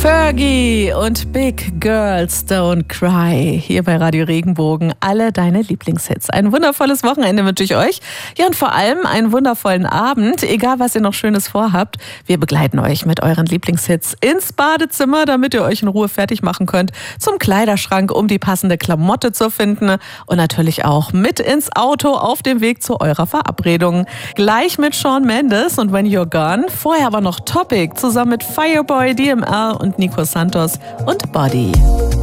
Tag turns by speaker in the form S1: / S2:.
S1: Fergie und Big Girls Don't Cry hier bei Radio Regenbogen. Alle deine Lieblingshits. Ein wundervolles Wochenende wünsche ich euch. Ja, und vor allem einen wundervollen Abend. Egal, was ihr noch Schönes vorhabt. Wir begleiten euch mit euren Lieblingshits ins Badezimmer, damit ihr euch in Ruhe fertig machen könnt. Zum Kleiderschrank, um die passende Klamotte zu finden. Und natürlich auch mit ins Auto auf dem Weg zu eurer Verabredung. Gleich mit Shawn Mendes und When You're Gone. Vorher aber noch Topic zusammen mit Fireboy, DMR und Nico Santos und Body.